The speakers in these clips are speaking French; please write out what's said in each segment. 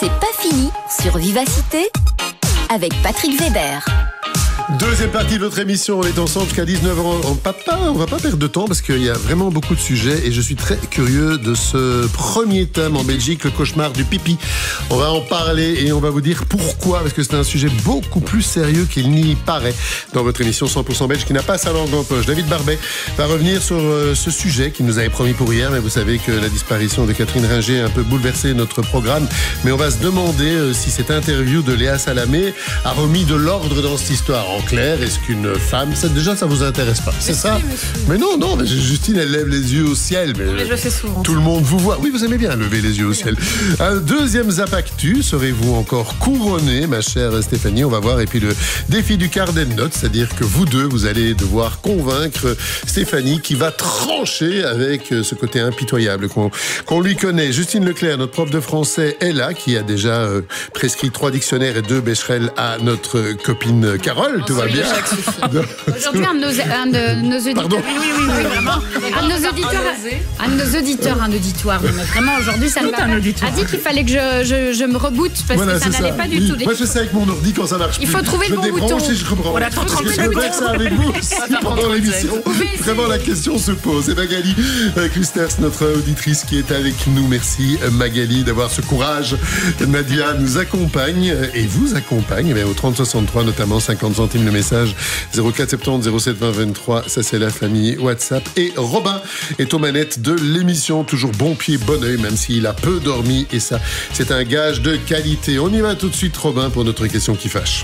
C'est pas fini sur Vivacité avec Patrick Weber. Deuxième partie de votre émission, on est ensemble jusqu'à 19h. On va pas perdre de temps parce qu'il y a vraiment beaucoup de sujets et je suis très curieux de ce premier thème en Belgique, le cauchemar du pipi. On va en parler et on va vous dire pourquoi, parce que c'est un sujet beaucoup plus sérieux qu'il n'y paraît dans votre émission 100% belge qui n'a pas sa langue en poche. David Barbet va revenir sur ce sujet qu'il nous avait promis pour hier, mais vous savez que la disparition de Catherine Ringer a un peu bouleversé notre programme, mais on va se demander si cette interview de Léa Salamé a remis de l'ordre dans cette histoire. En clair, est-ce qu'une femme... Déjà, ça vous intéresse pas, c'est ça? Mais non, mais Justine, elle lève les yeux au ciel. Mais je le fais souvent. Tout le monde vous voit. Oui, vous aimez bien lever les yeux au ciel. Un deuxième Zapactu. Serez-vous encore couronnée, ma chère Stéphanie? On va voir. Et puis le défi du Carden Note, c'est-à-dire que vous deux, vous allez devoir convaincre Stéphanie qui va trancher avec ce côté impitoyable qu'on lui connaît. Justine Leclerc, notre prof de français, est là, qui a déjà prescrit 3 dictionnaires et 2 Becherel à notre copine Carole. Tout va bien. Aujourd'hui, un de nos auditeurs. Pardon. Oui, vraiment. Un de nos auditeurs, un auditoire. Mais vraiment, aujourd'hui, ça a dit qu'il fallait que je me reboote parce que ça n'allait pas du tout. Moi, je sais avec mon ordi quand ça marche plus. Il faut trouver le bon bouton. Je reprends. Voilà, attends 30 minutes. Je veux ça avec vous pendant l'émission. Vraiment, la question se pose. Et Magali Clusters, notre auditrice qui est avec nous. Merci Magali d'avoir ce courage. Nadia nous accompagne et vous accompagne au 3063, notamment 50 centimes le message 04 70 07 20 23. Ça, c'est la famille WhatsApp. Et Robin est aux manettes de l'émission. Toujours bon pied, bon oeil, même s'il a peu dormi. Et ça, c'est un gage de qualité. On y va tout de suite, Robin, pour notre question qui fâche.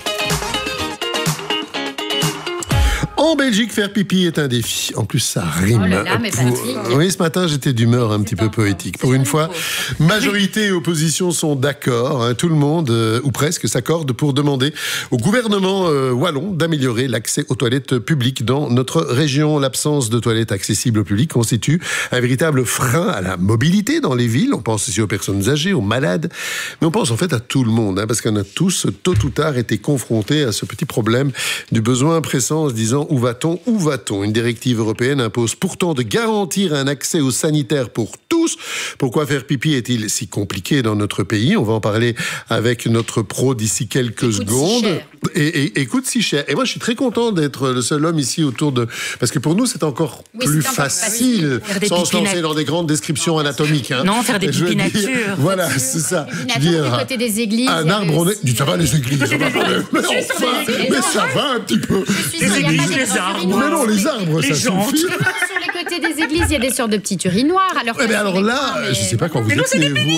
En Belgique, faire pipi est un défi. En plus, ça rime. Oh là là, mais Patrick. Oui, ce matin, j'étais d'humeur un petit peu poétique. Pour une fois, majorité et opposition sont d'accord. Tout le monde, ou presque, s'accorde pour demander au gouvernement wallon d'améliorer l'accès aux toilettes publiques dans notre région. L'absence de toilettes accessibles au public constitue un véritable frein à la mobilité dans les villes. On pense ici aux personnes âgées, aux malades, mais on pense en fait à tout le monde, parce qu'on a tous, tôt ou tard, été confrontés à ce petit problème du besoin pressant en se disant où va-t-on? Une directive européenne impose pourtant de garantir un accès aux sanitaires pour tous. Pourquoi faire pipi est-il si compliqué dans notre pays? On va en parler avec notre pro d'ici quelques secondes. Et coûte si cher. Et moi, je suis très content d'être le seul homme ici autour de... Parce que pour nous, c'est encore plus facile, sans se lancer dans des grandes descriptions anatomiques. Non, faire des pipi nature. Voilà, c'est ça. Du côté des églises. Un arbre, on est... Ça va, les églises. Mais ça va un petit peu. Les églises, les arbres. Mais non, les arbres, ça suffit. Sur les côtés des églises, il y a des sortes de petits urinoirs. Alors là, je sais pas quand vous étiez, vous.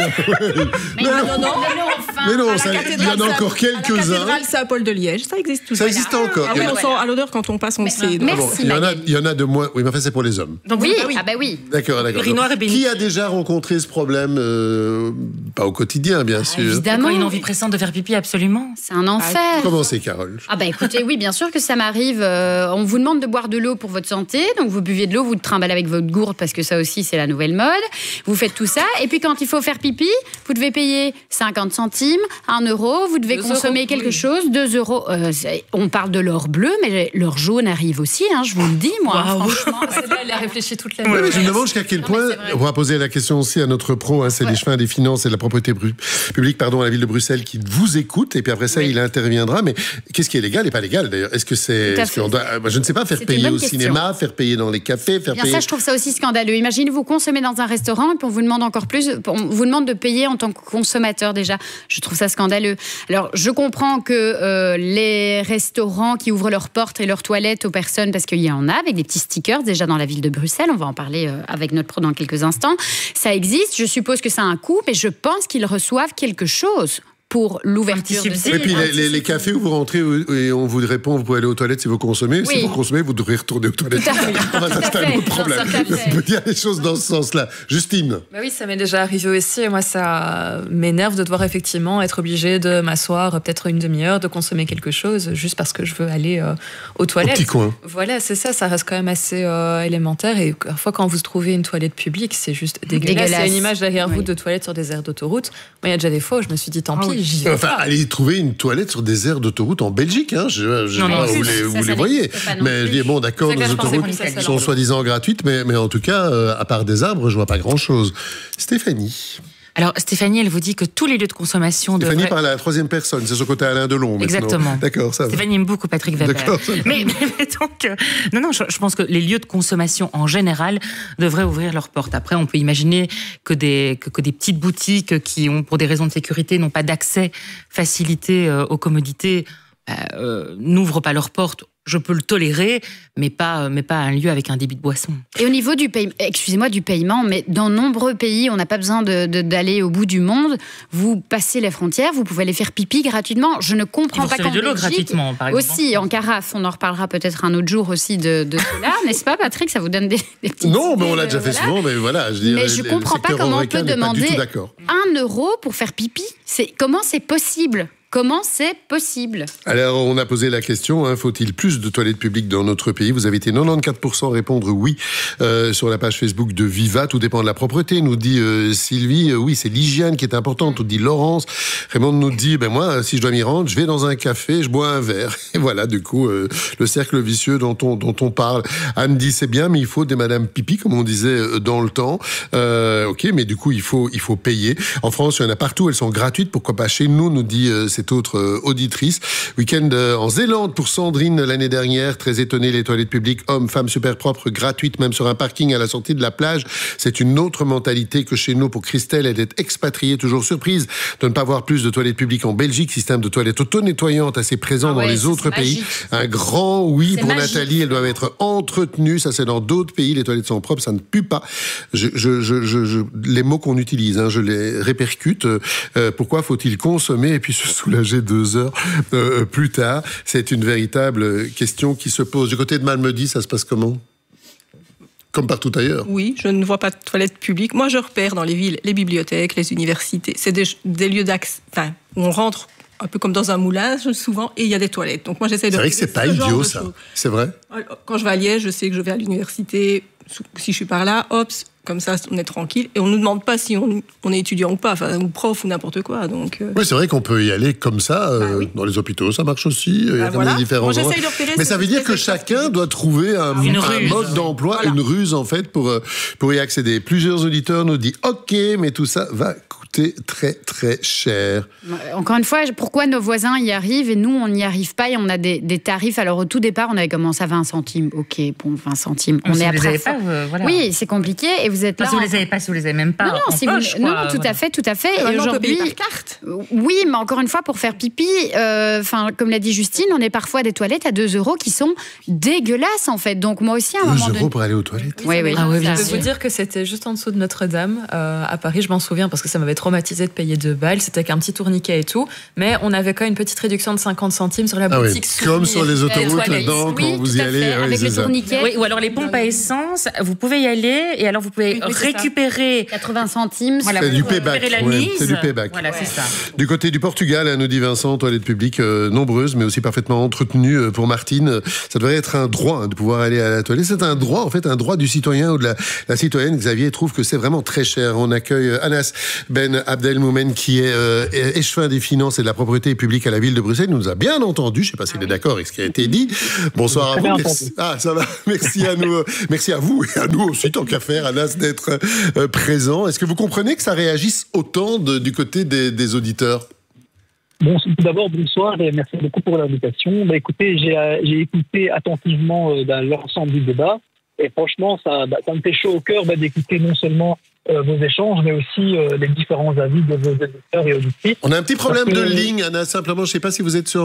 Mais non, il y en a encore quelques-uns. C'est à Paul de Liège, ça existe toujours. Ça existe encore. Ah oui, on sent à l'odeur quand on passe, on sait. Merci. Il y en a de moins. Oui, mais enfin, c'est pour les hommes. Donc, oui. D'accord. Urinoir et béni. Qui a déjà rencontré ce problème pas au quotidien, bien sûr. Évidemment. Une envie pressante de faire pipi, absolument. C'est un enfer. Comment c'est, Carole? Écoutez, oui, bien sûr que ça m'arrive. On vous demande de boire de l'eau pour votre santé, donc vous buvez de l'eau, vous trimballez avec votre gourde parce que ça aussi c'est la nouvelle mode. Vous faites tout ça, et puis quand il faut faire pipi, vous devez payer 50 centimes, 1 euro, vous devez consommer quelque chose, 2 euros. On parle de l'or bleu, mais l'or jaune arrive aussi, je vous le dis, moi. Franchement, Celle-là, elle a réfléchi toute la nuit. Oui, mais je me demande jusqu'à quel point, on va poser la question aussi à notre pro, c'est l'échevin des finances et de la propriété publique, à la ville de Bruxelles, qui vous écoute, et puis après ça, il interviendra. Mais qu'est-ce qui est légal et pas légal, d'ailleurs? Est-ce que c'est... je ne sais pas, faire payer au cinéma, faire payer dans les cafés, faire payer... Ça, je trouve ça aussi scandaleux. Imaginez, vous consommez dans un restaurant, et puis on vous demande encore plus, on vous demande de payer en tant que consommateur, déjà. Je trouve ça scandaleux. Alors, je comprends que les restaurants qui ouvrent leurs portes et leurs toilettes aux personnes, parce qu'il y en a, avec des petits stickers, déjà dans la ville de Bruxelles, on va en parler avec notre pro dans quelques instants, ça existe, je suppose que ça a un coût, mais je pense qu'ils reçoent quelque chose pour l'ouverture de ces... Et puis les cafés où vous rentrez et on vous répond, vous pouvez aller aux toilettes si vous consommez. Si vous consommez, vous devrez retourner aux toilettes. Ça, c'est un autre problème. On peut dire les choses dans ce sens-là. Justine. Oui, ça m'est déjà arrivé aussi. Et moi, ça m'énerve de devoir effectivement être obligée de m'asseoir peut-être une demi-heure, de consommer quelque chose, juste parce que je veux aller aux toilettes. Au petit coin. Voilà, c'est ça. Ça reste quand même assez élémentaire. Et parfois, quand vous trouvez une toilette publique, c'est juste dégueulasse. Il y a une image derrière vous de toilettes sur des aires d'autoroute. Moi, il y a déjà des fois où je me suis dit, tant pis. Allez trouver une toilette sur des aires d'autoroute en Belgique, vous les voyez. Mais je dis, bon, d'accord, nos autoroutes sont soi-disant gratuites, mais en tout cas, à part des arbres, je vois pas grand-chose. Stéphanie. Alors Stéphanie, elle vous dit que tous les lieux de consommation Stéphanie par la troisième personne, c'est son côté Alain Delon. Exactement. D'accord, ça va. Stéphanie aime beaucoup Patrick Weber. D'accord, mais donc, non, je pense que les lieux de consommation en général devraient ouvrir leurs portes. Après, on peut imaginer que des petites boutiques qui ont, pour des raisons de sécurité, n'ont pas d'accès facilité aux commodités, n'ouvrent pas leurs portes. Je peux le tolérer, mais pas un lieu avec un débit de boisson. Et au niveau du paiement, mais dans nombreux pays, on n'a pas besoin d'aller au bout du monde. Vous passez les frontières, vous pouvez aller faire pipi gratuitement. Je ne comprends pas qu'en de l'eau Belgique, gratuitement, par exemple. Aussi, en carafe. On en reparlera peut-être un autre jour aussi de cela, n'est-ce pas, Patrick? Ça vous donne des petites Non, mais on idées, l'a déjà fait souvent, mais voilà. Mais je ne comprends pas comment on peut demander 1 euro pour faire pipi. Comment c'est possible? Comment c'est possible? Alors, on a posé la question, faut-il plus de toilettes publiques dans notre pays? Vous avez été 94% à répondre oui sur la page Facebook de Viva. Tout dépend de la propreté, nous dit Sylvie. Oui, c'est l'hygiène qui est importante, nous dit Laurence. Raymond nous dit, moi, si je dois m'y rendre, je vais dans un café, je bois un verre. Et voilà, du coup, le cercle vicieux dont on parle. Anne dit, c'est bien, mais il faut des Madame Pipi, comme on disait dans le temps. Ok, mais du coup, il faut payer. En France, il y en a partout, elles sont gratuites. Pourquoi pas chez nous, nous dit cette autre auditrice. Week-end en Zélande pour Sandrine l'année dernière. Très étonnée, les toilettes publiques, hommes, femmes, super propres, gratuites, même sur un parking à la sortie de la plage. C'est une autre mentalité que chez nous. Pour Christelle, elle est expatriée, toujours surprise de ne pas voir plus de toilettes publiques en Belgique. Système de toilettes auto-nettoyantes assez présent dans les autres pays. Un grand oui pour magique. Nathalie. Elles doivent être entretenues. Ça, c'est dans d'autres pays. Les toilettes sont propres, ça ne pue pas. Les mots qu'on utilise, je les répercute. Pourquoi faut-il consommer et puis se soulager 2 heures plus tard? C'est une véritable question qui se pose. Du côté de Malmedy, ça se passe comment? Comme partout ailleurs. Oui, je ne vois pas de toilettes publiques. Moi, je repère dans les villes les bibliothèques, les universités. C'est des lieux d'accès, où on rentre un peu comme dans un moulin, souvent, et il y a des toilettes. Donc moi, j'essaie de... C'est vrai que c'est pas idiot, ça. C'est vrai. Quand je vais à Liège, je sais que je vais à l'université. Si je suis par là, hop, comme ça, on est tranquille. Et on ne nous demande pas si on est étudiant ou pas, ou prof ou n'importe quoi. Donc, Oui, c'est vrai qu'on peut y aller comme ça. Oui. Dans les hôpitaux, ça marche aussi. Il y a des différents endroits. Mais ça veut dire que chacun doit trouver un mode d'emploi, une ruse, en fait, pour y accéder. Plusieurs auditeurs nous disent « Ok, mais tout ça va coûter très, très cher. » Encore une fois, pourquoi nos voisins y arrivent et nous, on n'y arrive pas et on a des tarifs. Alors, au tout départ, on avait commencé à 20 centimes. Ok, bon, 20 centimes. On est après ça. Voilà. Oui, c'est compliqué et vous êtes là. Si vous les avez pas, si vous les avez même pas. Non, tout à fait. Et aujourd'hui, par carte. Oui, mais encore une fois, pour faire pipi, comme l'a dit Justine, on est parfois à des toilettes à 2 euros qui sont dégueulasses en fait. Donc moi aussi, à un moment donné. 2 euros pour aller aux toilettes. Oui. Je peux vous dire que c'était juste en dessous de Notre-Dame à Paris. Je m'en souviens parce que ça m'avait traumatisé de payer 2 balles. C'était avec un petit tourniquet et tout, mais on avait quand même une petite réduction de 50 centimes sur la boutique. Comme sur les autoroutes, quand vous y allez, avec les tourniquets. Oui, ou alors les pompes à essence. Vous pouvez y aller et alors vous pouvez récupérer 80 centimes. Voilà, c'est du payback. C'est du payback. Voilà, c'est ça. Du côté du Portugal, nous dit Vincent, toilettes publiques nombreuses, mais aussi parfaitement entretenues pour Martine. Ça devrait être un droit de pouvoir aller à la toilette. C'est un droit, en fait, un droit du citoyen ou de la citoyenne. Xavier trouve que c'est vraiment très cher. On accueille Anas Ben Abdelmoumen, qui est échevin des finances et de la propriété publique à la ville de Bruxelles. Il nous a bien entendu. Je ne sais pas s'il est d'accord avec ce qui a été dit. Bonsoir à vous. Merci. Ça va. Merci à nous. Merci à vous et à nous aussi, tant qu'à faire, Anas, d'être présent. Est-ce que vous comprenez que ça réagisse autant du côté des auditeurs? Bon, tout d'abord, bonsoir et merci beaucoup pour l'invitation. Écoutez, j'ai écouté attentivement l'ensemble du débat et franchement, ça me fait chaud au cœur d'écouter non seulement vos échanges, mais aussi les différents avis de vos auditeurs et auditrices. On a un petit problème de ligne, Anna, simplement. Je ne sais pas si vous êtes sur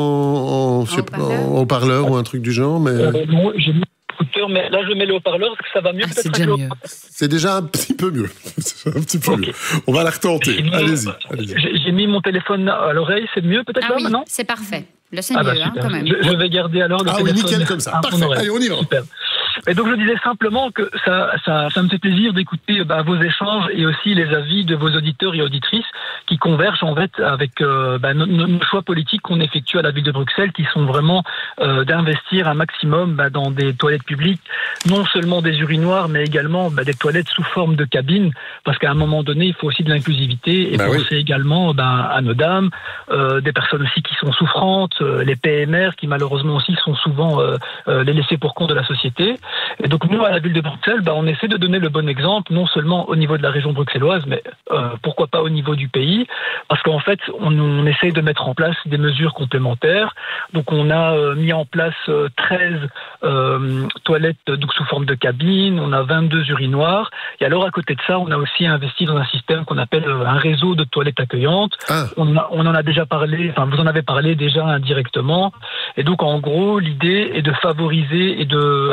en haut-parleur ou un truc du genre, mais... Non, j'ai mis écouteur, mais là je mets le haut-parleur, est-ce que ça va mieux? C'est déjà mieux. C'est déjà un petit peu mieux. Mieux. On va la retenter. Allez-y. J'ai mis mon téléphone à l'oreille, c'est mieux peut-être là maintenant? C'est parfait. Là c'est mieux quand même. Je vais garder alors le téléphone. Oui, nickel comme ça. Parfait. Allez, on y va. Super. Et donc je disais simplement que ça me fait plaisir d'écouter vos échanges et aussi les avis de vos auditeurs et auditrices qui convergent en fait avec nos choix politiques qu'on effectue à la ville de Bruxelles, qui sont vraiment d'investir un maximum dans des toilettes publiques, non seulement des urinoirs, mais également des toilettes sous forme de cabine, parce qu'à un moment donné, il faut aussi de l'inclusivité et penser également à nos dames, des personnes aussi qui sont souffrantes, les PMR qui malheureusement aussi sont souvent les laissés pour compte de la société. Et donc nous, à la ville de Bruxelles, on essaie de donner le bon exemple, non seulement au niveau de la région bruxelloise, mais pourquoi pas au niveau du pays, parce qu'en fait, on essaie de mettre en place des mesures complémentaires. Donc on a mis en place 13 toilettes donc sous forme de cabine, on a 22 urinoirs, et alors à côté de ça, on a aussi investi dans un système qu'on appelle un réseau de toilettes accueillantes. On en a déjà parlé, vous en avez parlé déjà indirectement, et donc en gros, l'idée est de favoriser et de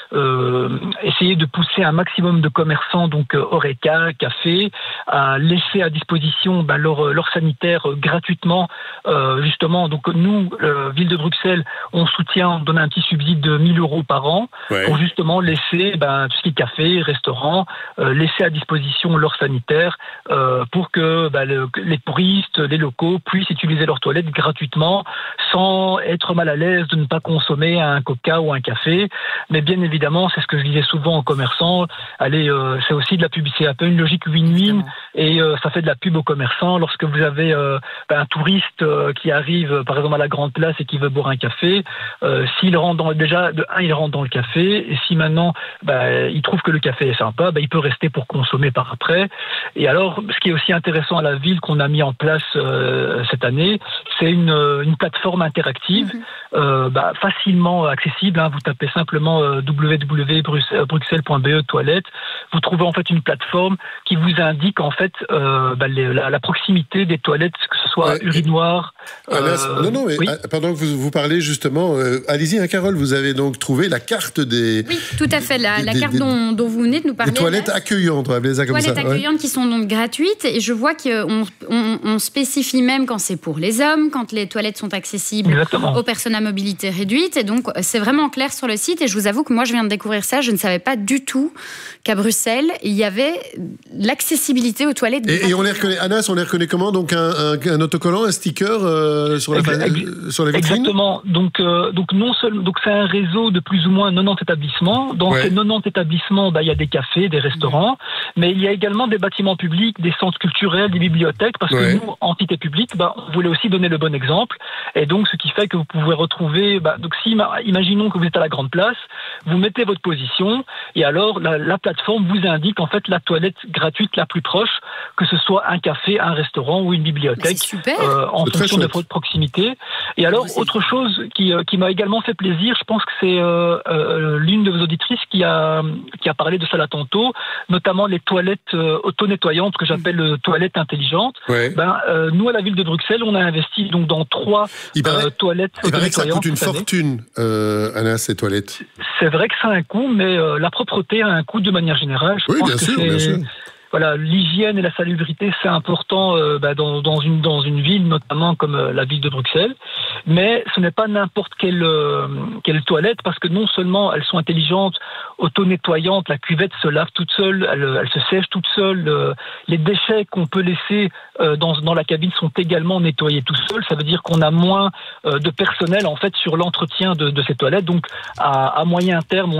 essayer de pousser un maximum de commerçants, donc Horeca, café, à laisser à disposition leur sanitaire gratuitement, justement. Donc nous, ville de Bruxelles, on donne un petit subside de 1 000 € par an pour justement laisser tout ce qui est café, restaurant, laisser à disposition leur sanitaire pour que les touristes, les locaux puissent utiliser leurs toilettes gratuitement sans être mal à l'aise de ne pas consommer un coca ou un café. Mais bien évidemment, c'est ce que je disais souvent aux commerçants, c'est aussi de la publicité, un peu une logique win-win, et ça fait de la pub aux commerçants. Lorsque vous avez un touriste qui arrive par exemple à la Grande Place et qui veut boire un café, s'il rentre il rentre dans le café, et si maintenant il trouve que le café est sympa, il peut rester pour consommer par après. Et alors, ce qui est aussi intéressant à la ville qu'on a mis en place cette année, c'est une plateforme interactive facilement accessible. Vous tapez simplement www.bruxelles.be toilettes. Vous trouvez en fait une plateforme qui vous indique en fait la proximité des toilettes, que ce soit urinoir. Pendant que vous parlez justement, allez-y, Carole, vous avez donc trouvé la carte des... Oui, tout à fait, la carte dont vous venez de nous parler. Les toilettes accueillantes, on va appeler ça comme ça. Toilettes accueillantes qui sont donc gratuites, et je vois qu'on spécifie même quand c'est pour les hommes, quand les toilettes sont accessibles aux personnes à mobilité réduite, et donc c'est vraiment clair sur le site. Et je vous avoue que moi je viens de découvrir ça, je ne savais pas du tout qu'à Bruxelles il y avait l'accessibilité aux toilettes gratuites. Et on les reconnaît, Anas, on les reconnaît comment? Donc un autocollant, un sticker sur la vitrine? Exactement. Donc c'est un réseau de plus ou moins 90 établissements. Dans ces 90 établissements, il y a des cafés, des restaurants, mais il y a également des bâtiments publics, des centres culturels, des bibliothèques, parce que nous, entité publique, on voulait aussi donner le bon exemple. Et donc, ce qui fait que vous pouvez retrouver, imaginons que vous êtes à la Grande Place, vous mettez votre position, et alors la plateforme vous indique en fait la toilette gratuite la plus proche, que ce soit un café, un restaurant ou une bibliothèque, en fonction de votre proximité. Et alors, autre chose qui m'a également fait plaisir, je pense que c'est l'une de vos auditrices qui a parlé de ça là tantôt, notamment les toilettes auto-nettoyantes que j'appelle toilettes intelligentes. Nous, à la ville de Bruxelles, on a investi donc dans 3 toilettes auto-nettoyantes. Il paraît que ça coûte une fortune, Anna, ces toilettes. C'est vrai que ça a un coût, mais la propreté a un coût de manière générale. Je pense bien sûr. Voilà, l'hygiène et la salubrité, c'est important dans une ville, notamment comme la ville de Bruxelles. Mais ce n'est pas n'importe quelle toilette, parce que non seulement elles sont intelligentes, auto-nettoyantes, la cuvette se lave toute seule, elle se sèche toute seule. Les déchets qu'on peut laisser dans la cabine sont également nettoyés tout seuls. Ça veut dire qu'on a moins de personnel en fait sur l'entretien de ces toilettes. Donc à moyen terme,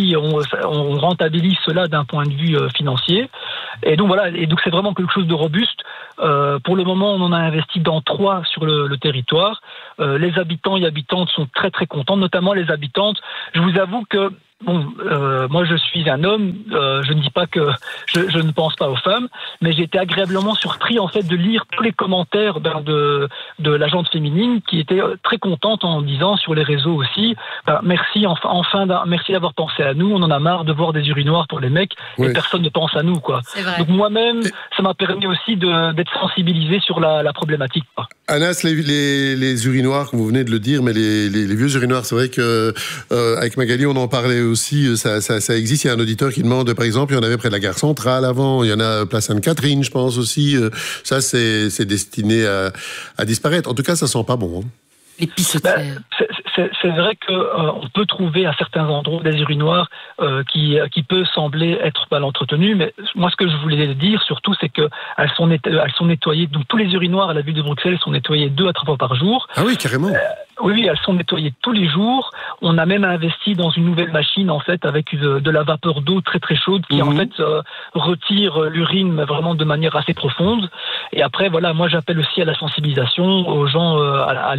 on rentabilise cela d'un point de vue financier. Et donc voilà, c'est vraiment quelque chose de robuste. Pour le moment, on en a investi dans 3 sur le territoire. Les habitants et habitantes sont très très contents, notamment les habitantes. Je vous avoue que moi je suis un homme, je ne dis pas que je ne pense pas aux femmes, mais j'ai été agréablement surpris en fait de lire tous les commentaires de la gente féminine qui était très contente en disant sur les réseaux aussi, merci merci d'avoir pensé à nous, on en a marre de voir des urinoirs pour les mecs et personne ne pense à nous quoi. Donc moi-même ça m'a permis aussi d'être sensibilisé sur la problématique. Anas, les urinoirs, comme vous venez de le dire, mais les vieux urinoirs, c'est vrai que avec Magali on en parlait aussi, ça existe. Il y a un auditeur qui demande, par exemple, il y en avait près de la gare centrale avant, il y en a place Sainte-Catherine, je pense aussi. Ça, c'est destiné à disparaître. En tout cas, ça sent pas bon. Les pissotières. C'est vrai qu'on peut trouver à certains endroits des urinoirs qui peut sembler être mal entretenus, mais moi ce que je voulais dire surtout c'est qu'elles sont nettoyées, donc tous les urinoirs à la ville de Bruxelles sont nettoyés 2 à 3 fois par jour. Ah oui, carrément. Oui, elles sont nettoyées tous les jours. On a même investi dans une nouvelle machine en fait avec de la vapeur d'eau très très chaude qui en fait retire l'urine mais vraiment de manière assez profonde. Et après voilà, moi j'appelle aussi à la sensibilisation aux gens, aux personnes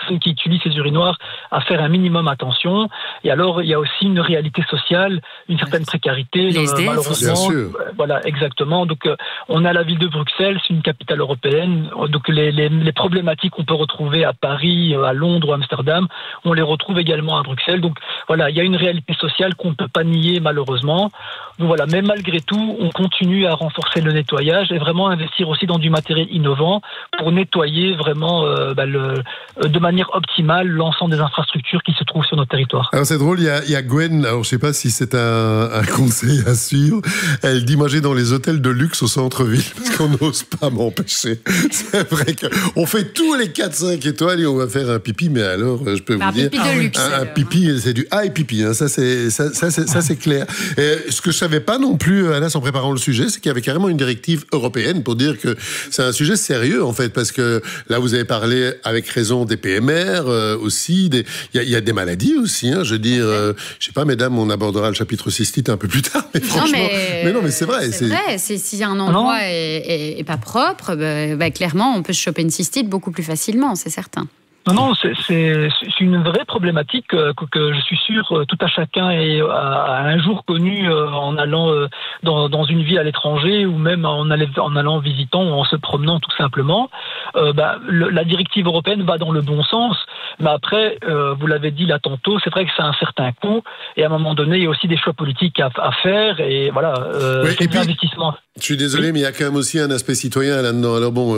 personnes qui utilisent ces urinoirs à faire un minimum attention. Et alors, il y a aussi une réalité sociale, une certaine précarité. Malheureusement. Bien sûr. Voilà, exactement. Donc, on a la ville de Bruxelles, c'est une capitale européenne. Donc, les problématiques qu'on peut retrouver à Paris, à Londres ou à Amsterdam, on les retrouve également à Bruxelles. Donc, voilà, il y a une réalité sociale qu'on ne peut pas nier, malheureusement. Donc, voilà, mais malgré tout, on continue à renforcer le nettoyage et vraiment investir aussi dans du matériel innovant pour nettoyer vraiment de manière optimale l'ensemble des infrastructures qui se trouvent sur notre territoire. Alors c'est drôle, il y a Gwen, alors je sais pas si c'est un conseil à suivre, elle dit moi j'ai dans les hôtels de luxe au centre-ville parce qu'on n'ose pas m'empêcher. C'est vrai qu'on fait tous les 4-5 étoiles et on va faire un pipi, mais alors je peux vous dire... pipi de luxe. Un pipi, c'est du high pipi, hein, ça c'est clair. Et ce que je savais pas non plus, Anas, en préparant le sujet, c'est qu'il y avait carrément une directive européenne pour dire que c'est un sujet sérieux en fait, parce que là vous avez parlé avec raison des PMR aussi, il y a des maladies aussi, hein, je veux dire, je sais pas mesdames, on abordera le chapitre cystite un peu plus tard, mais franchement, mais c'est vrai. C'est vrai, si un endroit est pas propre, clairement on peut se choper une cystite beaucoup plus facilement, c'est certain. Non, c'est une vraie problématique que je suis sûr tout à chacun a un jour connu en allant dans une ville à l'étranger ou même en allant visitant ou en se promenant tout simplement. La directive européenne va dans le bon sens, mais après, vous l'avez dit là tantôt, c'est vrai que c'est un certain coût et à un moment donné, il y a aussi des choix politiques à faire et voilà, c'est un investissement. Je suis désolé, mais il y a quand même aussi un aspect citoyen là-dedans. Alors bon,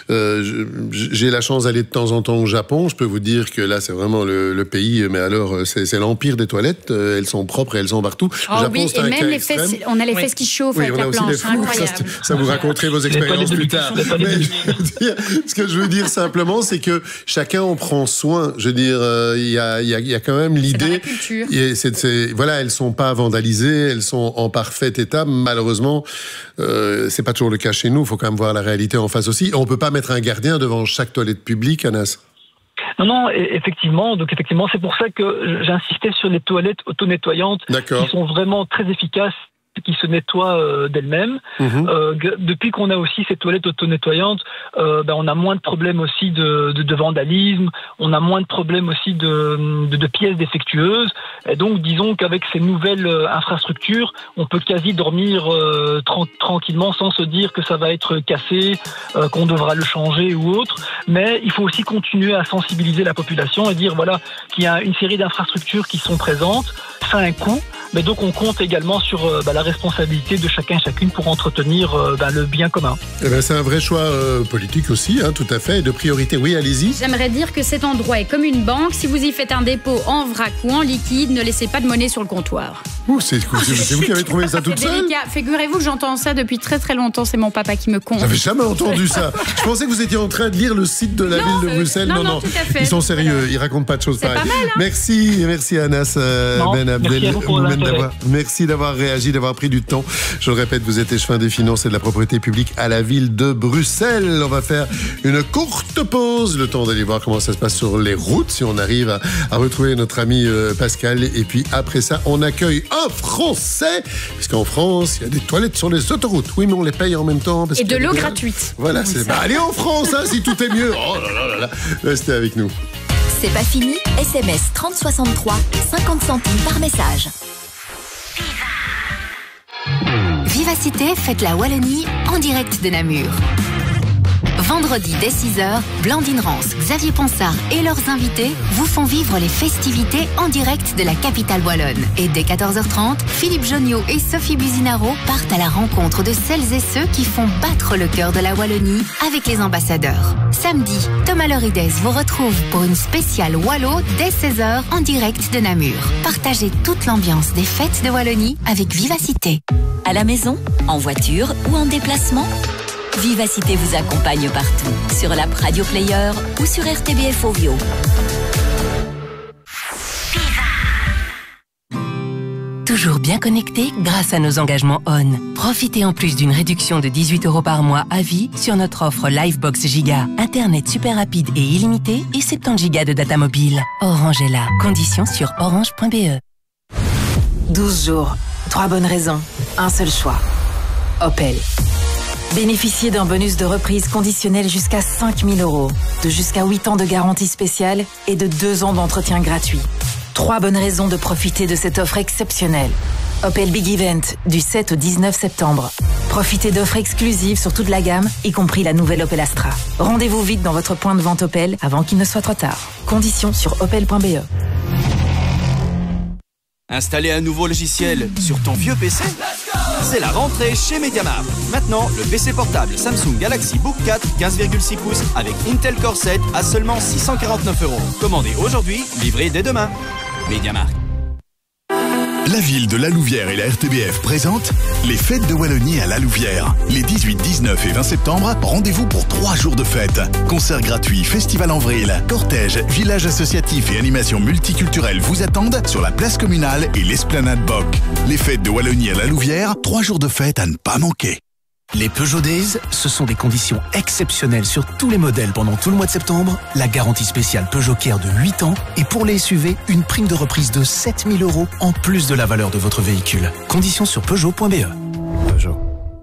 j'ai la chance d'aller de temps en temps au Japon. Je peux vous dire que là, c'est vraiment le pays. Mais alors, c'est l'empire des toilettes. Elles sont propres et elles sont partout. Oh Japon, oui, et même les fesses, on a les fesses qui chauffent avec la planche. Ça vous raconterez vos expériences plus tard. Mais ce que je veux dire simplement, c'est que chacun en prend soin. Je veux dire, il y a quand même l'idée. Voilà, elles sont pas vandalisées, elles sont en parfait état. Malheureusement, c'est pas toujours le cas chez nous. Il faut quand même voir la réalité en face aussi. On peut pas mettre un gardien devant chaque toilette publique, Anas. Non, effectivement. Donc effectivement, c'est pour ça que j'insistais sur les toilettes auto-nettoyantes qui sont vraiment très efficaces, qui se nettoient d'elles-mêmes. Depuis qu'on a aussi ces toilettes auto-nettoyantes, on a moins de problèmes aussi de vandalisme, on a moins de problèmes aussi de pièces défectueuses. Et donc, disons qu'avec ces nouvelles infrastructures, on peut quasi dormir tranquillement sans se dire que ça va être cassé, qu'on devra le changer ou autre. Mais il faut aussi continuer à sensibiliser la population et dire voilà qu'il y a une série d'infrastructures qui sont présentes, ça a un coût. Mais donc on compte également sur la responsabilité de chacun et chacune pour entretenir le bien commun. C'est un vrai choix politique aussi, hein, tout à fait, et de priorité. Oui, allez-y. J'aimerais dire que cet endroit est comme une banque. Si vous y faites un dépôt en vrac ou en liquide, ne laissez pas de monnaie sur le comptoir. C'est vous qui avez trouvé ça toute seule. Figurez-vous que j'entends ça depuis très très longtemps. C'est mon papa qui me conte. J'avais jamais entendu ça. Je pensais que vous étiez en train de lire le site de la ville de Bruxelles. Non, tout à fait. Ils sont sérieux. Voilà. Ils racontent pas de choses pareilles. C'est pas mal, hein. Merci Anas Ben Abdel. Merci d'avoir réagi, d'avoir pris du temps. Je le répète, vous êtes échevin des finances et de la propriété publique à la ville de Bruxelles. On va faire une courte pause, le temps d'aller voir comment ça se passe sur les routes, si on arrive à retrouver notre ami Pascal. Et puis après ça, on accueille un Français, puisqu'en France, il y a des toilettes sur les autoroutes. Oui, mais on les paye en même temps. Parce et de l'eau gratuite. Voilà, allez en France, hein, si tout est mieux. Oh là là. Restez avec nous. C'est pas fini. SMS 3063, 50 centimes par message. Vivacité fête la Wallonie en direct de Namur. Vendredi dès 6h, Blandine Rance, Xavier Ponsard et leurs invités vous font vivre les festivités en direct de la capitale wallonne. Et dès 14h30, Philippe Jonniot et Sophie Buzinaro partent à la rencontre de celles et ceux qui font battre le cœur de la Wallonie avec les ambassadeurs. Samedi, Thomas Lorides vous retrouve pour une spéciale Wallo dès 16h en direct de Namur. Partagez toute l'ambiance des fêtes de Wallonie avec Vivacité. À la maison, en voiture ou en déplacement, Vivacité vous accompagne partout, sur l'app Radio Player ou sur RTBF Ovio. Toujours bien connecté grâce à nos engagements ON. Profitez en plus d'une réduction de 18 € par mois à vie sur notre offre Livebox Giga. Internet super rapide et illimité et 70 Giga de data mobile. Orange est là. Conditions sur orange.be. 12 jours, 3 bonnes raisons, un seul choix. Opel. Bénéficiez d'un bonus de reprise conditionnel jusqu'à 5 000 €, de jusqu'à 8 ans de garantie spéciale et de 2 ans d'entretien gratuit. 3 bonnes raisons de profiter de cette offre exceptionnelle. Opel Big Event, du 7 au 19 septembre. Profitez d'offres exclusives sur toute la gamme, y compris la nouvelle Opel Astra. Rendez-vous vite dans votre point de vente Opel avant qu'il ne soit trop tard. Conditions sur opel.be. Installer un nouveau logiciel sur ton vieux PC? C'est la rentrée chez MediaMarkt. Maintenant, le PC portable Samsung Galaxy Book 4 15,6 pouces avec Intel Core 7 à seulement 649 €. Commandez aujourd'hui, livré dès demain. MediaMarkt. La ville de La Louvière et la RTBF présentent les fêtes de Wallonie à La Louvière. Les 18, 19 et 20 septembre, rendez-vous pour 3 jours de fête. Concerts gratuits, festival en vrille, cortège, village associatif et animations multiculturelles vous attendent sur la place communale et l'esplanade Boc. Les fêtes de Wallonie à La Louvière, 3 jours de fête à ne pas manquer. Les Peugeot Days, ce sont des conditions exceptionnelles sur tous les modèles pendant tout le mois de septembre, la garantie spéciale Peugeot Care de 8 ans et pour les SUV, une prime de reprise de 7 000 € en plus de la valeur de votre véhicule. Conditions sur Peugeot.be. Peugeot.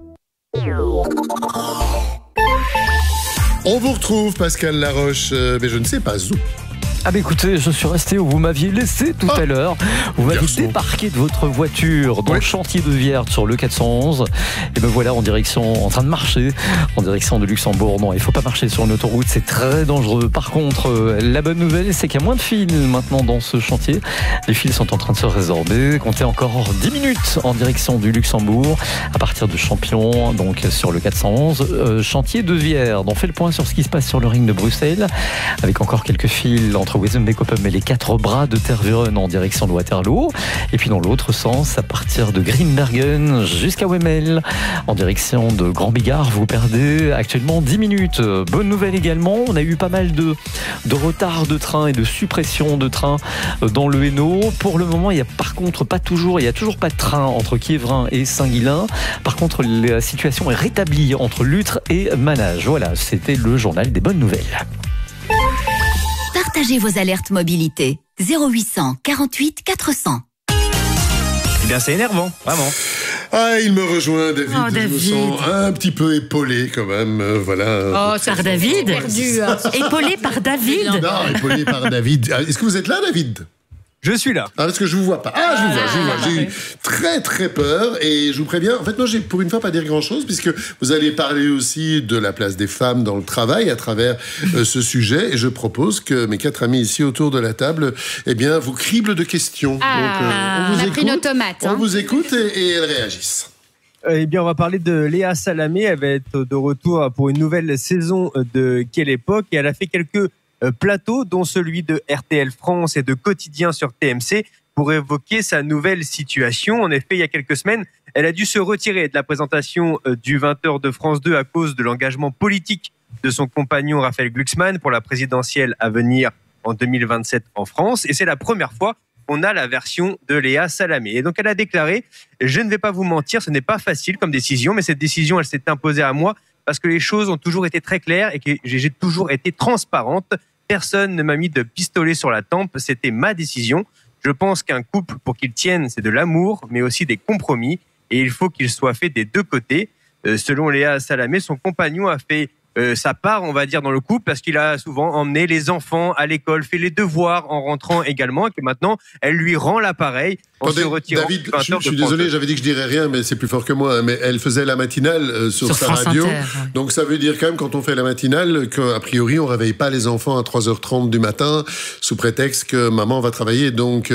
On vous retrouve, Pascal Laroche, mais je ne sais pas où. Ah bah écoutez, je suis resté où vous m'aviez laissé tout à l'heure. Vous m'aviez débarqué de votre voiture dans le chantier de Vierge sur le 411. Et me voilà en train de marcher en direction de Luxembourg. Non, il faut pas marcher sur une autoroute, c'est très dangereux. Par contre, la bonne nouvelle, c'est qu'il y a moins de fils maintenant dans ce chantier. Les fils sont en train de se résorber. Comptez encore 10 minutes en direction du Luxembourg à partir de Champion, donc sur le 411. Chantier de Vierge. On fait le point sur ce qui se passe sur le ring de Bruxelles avec encore quelques fils entre Wezenbeek-Oppem et les 4 bras de Tervuren en direction de Waterloo. Et puis dans l'autre sens, à partir de Grimbergen jusqu'à Wemmel, en direction de Grand Bigard, vous perdez actuellement 10 minutes. Bonne nouvelle également, on a eu pas mal de retard de train et de suppression de train dans le Hainaut. Pour le moment, il y a toujours pas de train entre Quievrin et Saint-Guilain. Par contre, la situation est rétablie entre Lutre et Manage. Voilà, c'était le journal des bonnes nouvelles. Partagez vos alertes mobilité. 0800 48 400. Eh bien, c'est énervant, vraiment. Ah, il me rejoint, David. Oh, David. Je me sens un petit peu épaulé, quand même. Voilà. Oh, par David. Perdu. Épaulé par David. Non, épaulé par David. Est-ce que vous êtes là, David ? Je suis là. Ah, parce que je vous vois pas. Ah, je vous vois. J'ai eu très, très peur et je vous préviens. En fait, moi, j'ai pour une fois pas dire grand-chose puisque vous allez parler aussi de la place des femmes dans le travail à travers ce sujet. Et je propose que mes 4 amis ici autour de la table, vous criblent de questions. Donc, on a pris nos tomates. On vous écoute et elles réagissent. Eh bien, on va parler de Léa Salamé. Elle va être de retour pour une nouvelle saison de Quelle époque. Et elle a fait quelques plateaux, dont celui de RTL France et de Quotidien sur TMC, pour évoquer sa nouvelle situation. En effet, il y a quelques semaines, elle a dû se retirer de la présentation du 20h de France 2 à cause de l'engagement politique de son compagnon Raphaël Glucksmann pour la présidentielle à venir en 2027 en France. Et c'est la première fois qu'on a la version de Léa Salamé. Et donc, elle a déclaré « Je ne vais pas vous mentir, ce n'est pas facile comme décision, mais cette décision, elle s'est imposée à moi parce que les choses ont toujours été très claires et que j'ai toujours été transparente. Personne ne m'a mis de pistolet sur la tempe, c'était ma décision. Je pense qu'un couple, pour qu'il tienne, c'est de l'amour, mais aussi des compromis. Et il faut qu'il soit fait des deux côtés. Selon Léa Salamé, son compagnon a fait sa part, on va dire, dans le couple, parce qu'il a souvent emmené les enfants à l'école, fait les devoirs en rentrant également, et que maintenant, elle lui rend l'appareil en se retirant. David, je suis désolé, j'avais dit que je dirais rien, mais c'est plus fort que moi. Mais elle faisait la matinale sur sa radio. Inter, ouais. Donc ça veut dire quand même, quand on fait la matinale, qu'a priori, on ne réveille pas les enfants à 3h30 du matin, sous prétexte que maman va travailler. Donc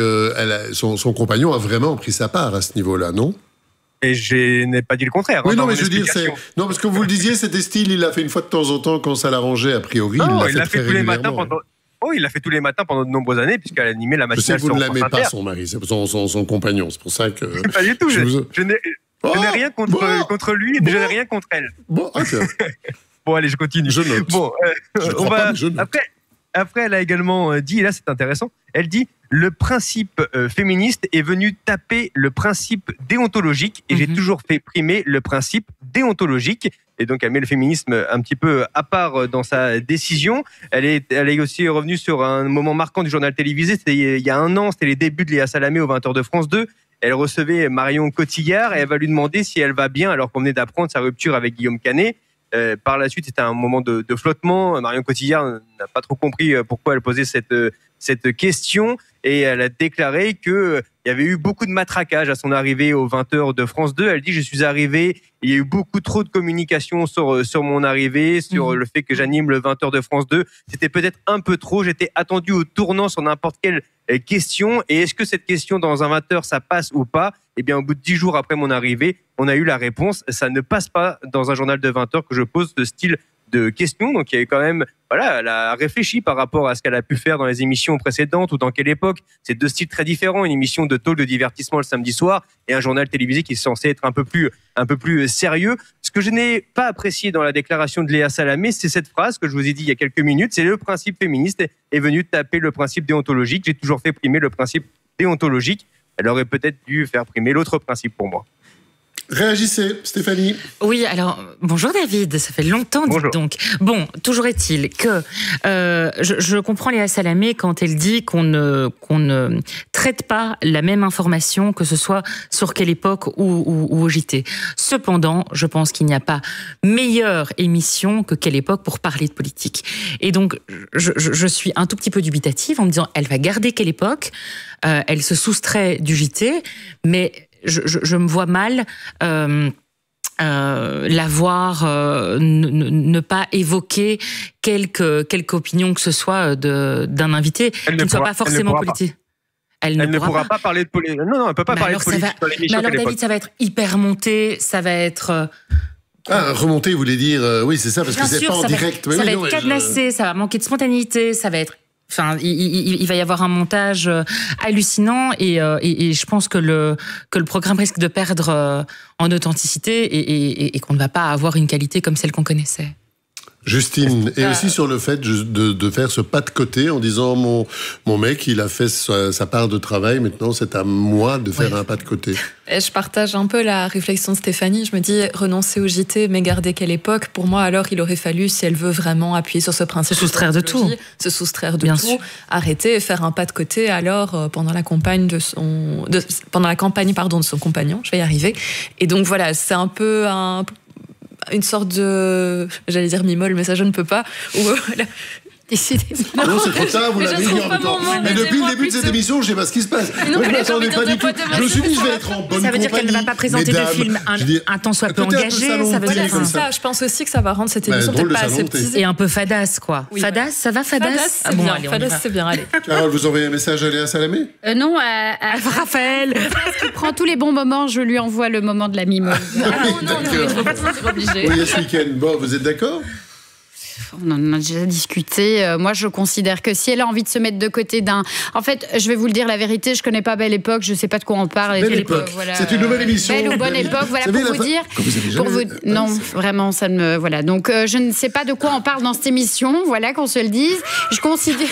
son compagnon a vraiment pris sa part à ce niveau-là, non ? Et je n'ai pas dit le contraire. Oui, non, mais je veux dire, non, parce que vous le disiez, c'était style, il l'a fait une fois de temps en temps quand ça l'arrangeait, a priori. Non, il l'a fait tous les matins pendant. Oh, il l'a fait tous les matins pendant de nombreuses années, puisqu'elle animait la matinale. Je sais que vous ne l'aimez pas, son mari, son compagnon, c'est pour ça que. Pas du tout, je n'ai rien contre lui, je n'ai rien contre elle. Bon, ok. Bon, allez, je continue. Je note. Bon, je note. Après, elle a également dit, et là c'est intéressant, elle dit « Le principe féministe est venu taper le principe déontologique et j'ai toujours fait primer le principe déontologique. » Et donc, elle met le féminisme un petit peu à part dans sa décision. Elle est aussi revenue sur un moment marquant du journal télévisé. C'était il y a un an, c'était les débuts de Léa Salamé au 20h de France 2. Elle recevait Marion Cotillard et elle va lui demander si elle va bien alors qu'on venait d'apprendre sa rupture avec Guillaume Canet. Par la suite, c'était un moment de flottement. Marion Cotillard n'a pas trop compris pourquoi elle posait cette question et elle a déclaré qu'il y avait eu beaucoup de matraquage à son arrivée aux 20h de France 2. Elle dit « Je suis arrivée, il y a eu beaucoup trop de communication sur mon arrivée, sur le fait que j'anime le 20h de France 2. C'était peut-être un peu trop, j'étais attendue au tournant sur n'importe quelle question. Et est-ce que cette question dans un 20h, ça passe ou pas ? Eh bien, au bout de 10 jours après mon arrivée, on a eu la réponse. Ça ne passe pas dans un journal de 20h que je pose ce style de questions. Donc, il y a quand même, voilà, elle a réfléchi par rapport à ce qu'elle a pu faire dans les émissions précédentes ou dans quelle époque. C'est deux styles très différents. Une émission de talk de divertissement le samedi soir et un journal télévisé qui est censé être un peu plus sérieux. Ce que je n'ai pas apprécié dans la déclaration de Léa Salamé, c'est cette phrase que je vous ai dit il y a quelques minutes. C'est le principe féministe est venu taper le principe déontologique. J'ai toujours fait primer le principe déontologique. Elle aurait peut-être dû faire primer l'autre principe pour moi. Réagissez, Stéphanie. Oui, alors, bonjour David, ça fait longtemps, dites donc. Bon, toujours est-il que je comprends Léa Salamé quand elle dit qu'on ne traite pas la même information, que ce soit sur Quelle Époque ou au JT. Cependant, je pense qu'il n'y a pas meilleure émission que Quelle Époque pour parler de politique. Et donc, je suis un tout petit peu dubitative en me disant, elle va garder Quelle Époque, elle se soustrait du JT, mais je me vois mal la voir ne pas évoquer quelque opinion que ce soit d'un invité qui ne soit pas forcément politique. Elle ne pourra pas parler de politique. Non, elle ne peut pas parler de politique dans l'émission. Mais alors David, ça va être hyper monté, ça va être... remonter, vous voulez dire... oui, c'est ça, parce que c'est pas en direct. Ça va être cadenassé, ça va manquer de spontanéité, ça va être... Enfin, il va y avoir un montage hallucinant et je pense que le programme risque de perdre en authenticité et qu'on ne va pas avoir une qualité comme celle qu'on connaissait. Justine, et aussi sur le fait de faire ce pas de côté en disant mon mec, il a fait sa part de travail, maintenant c'est à moi de faire un pas de côté. Et je partage un peu la réflexion de Stéphanie. Je me dis, renoncer au JT, mais garder Quelle Époque, pour moi, alors il aurait fallu, si elle veut vraiment appuyer sur ce principe, se soustraire de tout, arrêter et faire un pas de côté. Alors pendant la campagne de son compagnon, je vais y arriver. Et donc voilà, c'est un peu une sorte de, j'allais dire mimole, mais ça je ne peux pas. Décidément. Non, c'est trop tard, vous l'avez dit en même temps. Mais depuis le début de cette émission, je ne sais pas ce qui se passe. Moi, je ne m'attendais pas du tout. Je me suis dit, je vais être en bonne compagnie. Ça veut dire qu'elle ne va pas présenter de film un temps soit peu engagé. Ça veut dire ça. Je pense aussi que ça va rendre cette émission peut-être pas aseptisée. Et un peu fadasse, quoi. Fadasse, ça va, fadasse? Fadasse, c'est bien, allez. Carole, vous envoyez un message à Léa Salamé? Non, à Raphaël. Qui prend tous les bons moments, je lui envoie le moment de la mimouse. Non, il ne faut pas se sentir obligé. Oui, ce week-end. Bon, vous êtes d'accord? On en a déjà discuté. Moi, je considère que si elle a envie de se mettre de côté d'un... En fait, je vais vous le dire la vérité, je connais pas Belle Époque, je sais pas de quoi on parle. Belle Époque, voilà. C'est une nouvelle émission. Belle ou Bonne Époque, voilà, pour vous dire... Non, vraiment, ça me... Voilà, donc je ne sais pas de quoi on parle dans cette émission, voilà, qu'on se le dise. Je considère...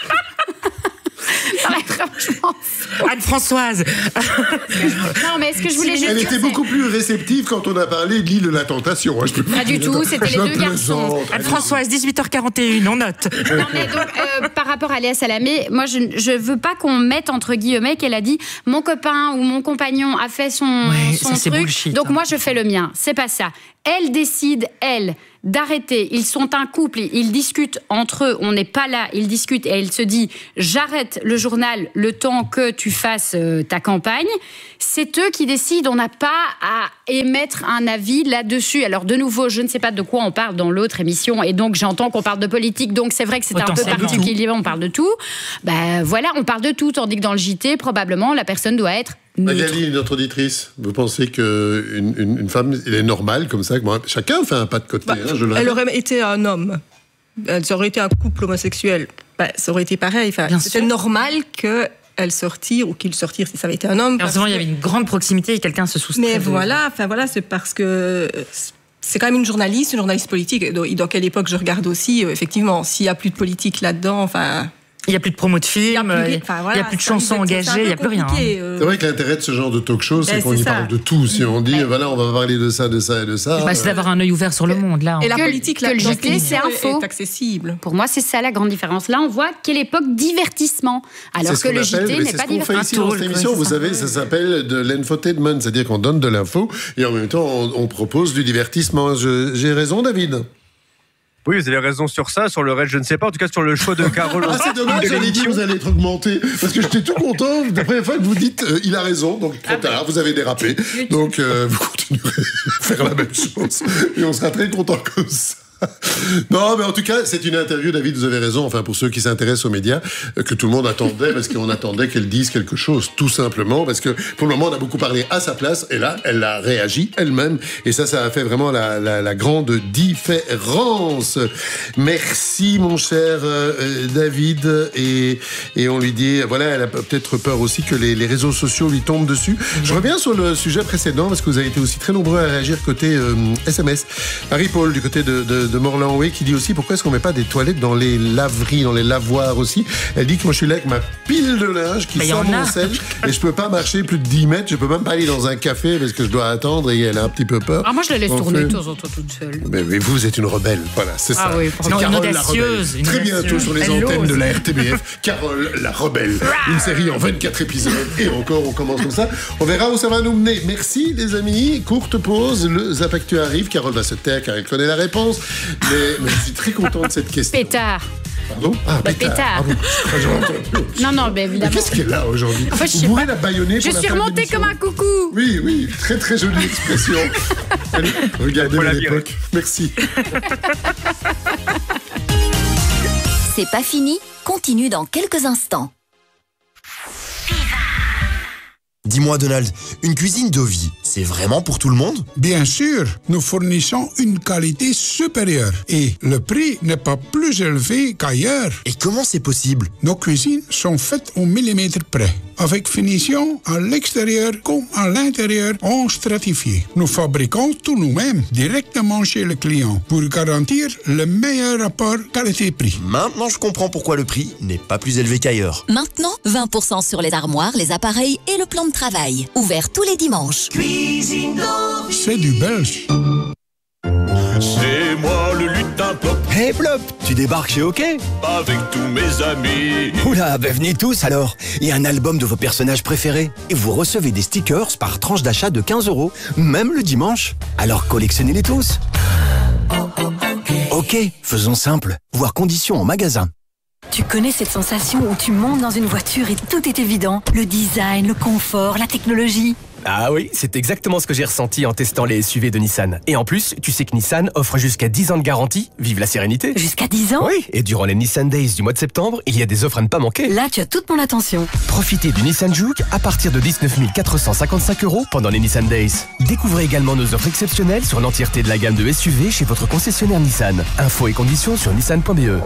Anne-Françoise. Non, mais est-ce que je voulais juste... Elle était beaucoup plus réceptive quand on a parlé de l'île de la Tentation. Pas du tout, c'était les deux garçons. Anne-Françoise, 18h41, on note. Non, mais donc, par rapport à Léa Salamé, moi, je veux pas qu'on mette entre guillemets qu'elle a dit mon copain ou mon compagnon a fait son truc, bullshit, donc moi, je fais le mien. C'est pas ça. Elle décide, d'arrêter. Ils sont un couple, ils discutent entre eux, on n'est pas là, ils discutent et elle se dit j'arrête le journal le temps que tu fasses ta campagne. C'est eux qui décident, on n'a pas à émettre un avis là-dessus. Alors de nouveau, je ne sais pas de quoi on parle dans l'autre émission et donc j'entends qu'on parle de politique, donc c'est vrai que c'est un peu particulier, on parle de tout. Ben voilà, on parle de tout, tandis que dans le JT, probablement, la personne doit être Magali, notre auditrice, vous pensez qu'une femme, il est normal comme ça que chacun fait un pas de côté. Elle aurait été un homme, ça aurait été un couple homosexuel, ça aurait été pareil. C'était normal qu'elle sortire ou qu'il sortire si ça avait été un homme. Heureusement, il y avait une grande proximité et quelqu'un se soustrait. Mais voilà, c'est parce que c'est quand même une journaliste politique. Dans Quelle Époque je regarde aussi, effectivement, s'il n'y a plus de politique là-dedans, Il n'y a plus de promo de films, il n'y a plus de chansons engagées, il n'y a plus rien. C'est vrai que l'intérêt de ce genre de talk-show, c'est qu'on y parle de tout. Si on dit, voilà, on va parler de ça, de ça et de ça. C'est d'avoir un œil ouvert sur le monde, là. Et la politique, là, le JT, c'est info. Est accessible. Pour moi, c'est ça la grande différence. Là, on voit quelle époque divertissement, alors que le JT n'est pas divertissement. C'est ce qu'on fait ici dans cette émission, vous savez, ça s'appelle de l'infotainment, c'est-à-dire qu'on donne de l'info et en même temps, on propose du divertissement. J'ai raison, David? Oui, vous avez raison sur ça, sur le reste, je ne sais pas. En tout cas, sur le choix de Carole. C'est dommage, j'allais dire vous allez être augmenté. Parce que j'étais tout content. La première fois que vous dites il a raison, donc trop tard, vous avez dérapé. Donc vous continuerez à faire la même chose. Et on sera très content comme ça. Non, mais en tout cas, c'est une interview, David, vous avez raison, enfin pour ceux qui s'intéressent aux médias, que tout le monde attendait, parce qu'on attendait qu'elle dise quelque chose, tout simplement, parce que pour le moment, on a beaucoup parlé à sa place, et là, elle a réagi elle-même, et ça a fait vraiment la grande différence. Merci, mon cher David, et on lui dit, voilà, elle a peut-être peur aussi que les réseaux sociaux lui tombent dessus. Je reviens sur le sujet précédent, parce que vous avez été aussi très nombreux à réagir côté SMS. Marie-Paul, du côté de Morlan-Oué, qui dit aussi pourquoi est-ce qu'on met pas des toilettes dans les laveries, dans les lavoirs aussi. Elle dit que moi je suis là avec ma pile de linge qui sent mon sel et je peux pas marcher plus de 10 mètres, je peux même pas aller dans un café parce que je dois attendre et elle a un petit peu peur. Ah, moi je la laisse tourner de temps en temps toute seule. Mais vous êtes une rebelle, voilà, c'est ça. Oui, c'est Carole la rebelle. Très bientôt sur les antennes de la RTBF, Carole la rebelle. Une série en 24 épisodes et encore on commence comme ça. On verra où ça va nous mener. Merci les amis, courte pause, le Zap Actu arrive, Carole va se taire car elle connaît la réponse. Mais je suis très content de cette question. Pétard. Pardon? Pétard. Non, mais évidemment. Mais qu'est-ce qu'elle a aujourd'hui? Vous pourrez la baïonner pour Je suis remontée comme un coucou. Oui, très très jolie expression. Allez, regardez l'époque. Merci. C'est pas fini, continue dans quelques instants. Dis-moi Donald, une cuisine Dovi, c'est vraiment pour tout le monde? Bien sûr, nous fournissons une qualité supérieure et le prix n'est pas plus élevé qu'ailleurs. Et comment c'est possible? Nos cuisines sont faites au millimètre près, avec finition à l'extérieur comme à l'intérieur en stratifié. Nous fabriquons tout nous-mêmes, directement chez le client, pour garantir le meilleur rapport qualité-prix. Maintenant, je comprends pourquoi le prix n'est pas plus élevé qu'ailleurs. Maintenant, 20% sur les armoires, les appareils et le plan de travail. Ouvert tous les dimanches. Cuisine Dovi. C'est du belge. C'est moi le lutin Plop. Hey Plop, tu débarques chez OK? Avec tous mes amis. Oula, venez tous alors. Il y a un album de vos personnages préférés. Et vous recevez des stickers par tranche d'achat de 15 €, même le dimanche. Alors collectionnez-les tous. OK, faisons simple. Voir conditions en magasin. Tu connais cette sensation où tu montes dans une voiture et tout est évident? Le design, le confort, la technologie. Ah oui, c'est exactement ce que j'ai ressenti en testant les SUV de Nissan. Et en plus, tu sais que Nissan offre jusqu'à 10 ans de garantie. Vive la sérénité. Jusqu'à 10 ans? Oui, et durant les Nissan Days du mois de septembre, il y a des offres à ne pas manquer. Là, tu as toute mon attention. Profitez du Nissan Juke à partir de 19 455 € pendant les Nissan Days. Découvrez également nos offres exceptionnelles sur l'entièreté de la gamme de SUV chez votre concessionnaire Nissan. Infos et conditions sur nissan.be.